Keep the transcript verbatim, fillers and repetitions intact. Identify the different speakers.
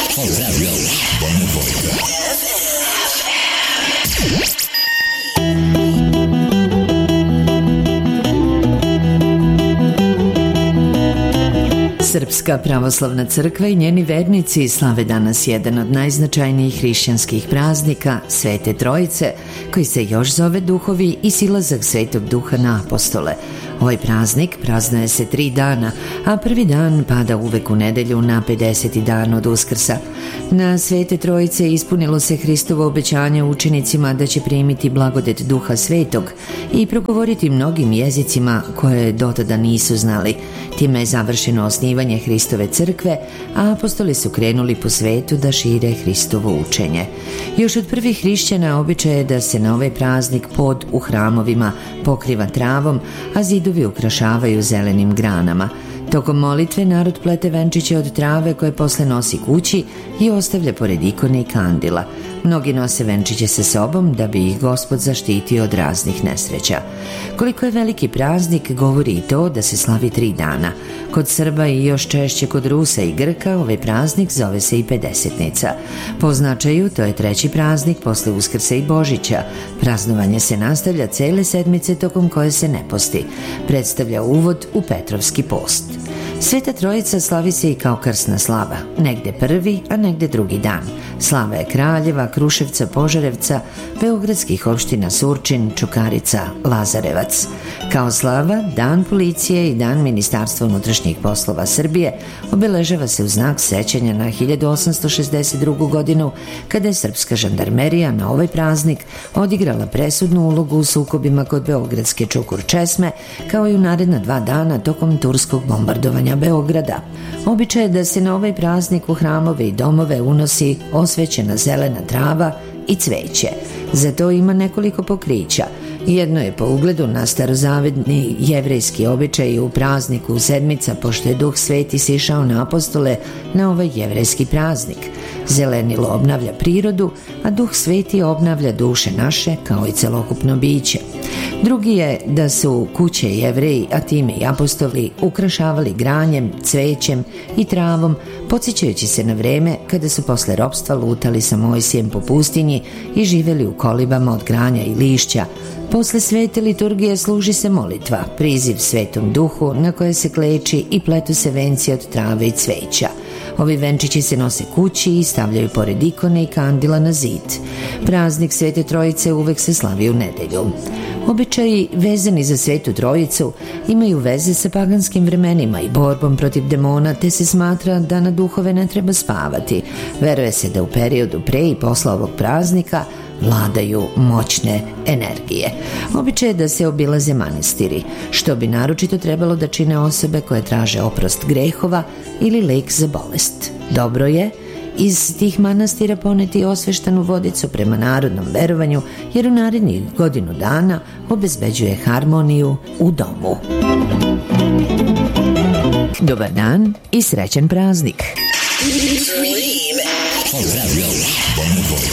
Speaker 1: Srpska pravoslavna crkva i njeni vernici slave danas jedan od najznačajnijih hrišćanskih praznika, Svete Trojice, koji se još zove Duhovi i silazak Svetog Duha na apostole. Ovaj praznik praznuje se tri dana, a prvi dan pada uvek u nedelju na pedeseti dan od Uskrsa. Na Svete Trojice ispunilo se Hristovo obećanje učenicima da će primiti blagodet Duha Svetog i progovoriti mnogim jezicima koje dotada nisu znali. Time je završeno osnivanje Hristove crkve, a apostoli su krenuli po svetu da šire Hristovo učenje. Još od prvih hrišćana običaj je da se na ovaj praznik pod u hramovima pokriva travom, a zidovi ukrašavaju zelenim granama. Tokom molitve narod plete venčiće od trave koje posle nosi kući i ostavlja pored ikone i kandila. Mnogi nose venčiće sa sobom da bi ih Gospod zaštitio od raznih nesreća. Koliko je veliki praznik govori i to da se slavi tri dana. Kod Srba i još češće kod Rusa i Grka ovaj praznik zove se i Pedesetnica. Po značaju to je treći praznik posle Uskrsa i Božića. Praznovanje se nastavlja cele sedmice tokom koje se ne posti. Predstavlja uvod u Petrovski post. Sveta Trojica slavi se i kao krsna slava, negde prvi, a negde drugi dan. Slava je Kraljeva, Kruševca, Požarevca, beogradskih opština Surčin, Čukarica, Lazarevac. Kao slava, Dan policije i Dan Ministarstva unutrašnjih poslova Srbije obeležava se u znak sećanja na hiljadu osamsto šezdeset drugu godinu, kada je srpska žandarmerija na ovaj praznik odigrala presudnu ulogu u sukobima kod beogradske Čukur Česme, kao i u naredna dva dana tokom turskog bombardovanja Beograda. Običaj je da se na ovaj praznik u hramove i domove unosi osvećena zelena trava i cveće. Za to ima nekoliko pokrića. Jedno je po ugledu na starozavedni jevrejski običaj u prazniku sedmica, pošto je Duh Sveti sišao na apostole na ovaj jevrejski praznik. Zelenilo obnavlja prirodu, a Duh Sveti obnavlja duše naše kao i celokupno biće. Drugi je da su kuće Jevreji, a time i apostoli, ukrašavali granjem, cvećem i travom, podsjećajući se na vreme kada su posle ropstva lutali sa Mojsijem po pustinji i živeli u kolibama od granja i lišća. Posle svete liturgije služi se molitva, priziv Svetom Duhu na koje se kleči i pletu se venci od trave i cveća. Ovi venčići se nose kući i stavljaju pored ikone i kandila na zid. Praznik Svete Trojice uvek se slavi u nedelju. Običaji vezani za Svetu Trojicu imaju veze sa paganskim vremenima i borbom protiv demona, te se smatra da na duhove ne treba spavati. Veruje se da u periodu pre i posle ovog praznika vladaju moćne energije. Običaj je da se obilaze manastiri, što bi naročito trebalo da čine osobe koje traže oprost grehova ili lek za bolest. Dobro je iz tih manastira poneti osveštanu vodicu prema narodnom verovanju, jer u narednih godinu dana obezbeđuje harmoniju u domu. Dobar dan i srećan praznik!